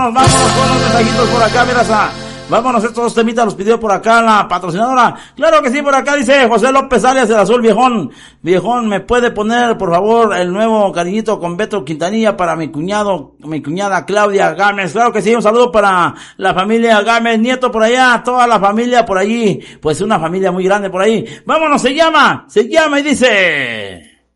vámonos con los mensajitos por acá, mira, vámonos, estos dos temitas los pidió por acá la patrocinadora. Claro que sí, por acá dice José López Arias, el Azul, viejón, ¿me puede poner, por favor, el nuevo cariñito con Beto Quintanilla para mi cuñada Claudia Gámez? Claro que sí, un saludo para la familia Gámez, nieto por allá, toda la familia por allí, pues una familia muy grande por ahí. Vámonos, se llama y dice...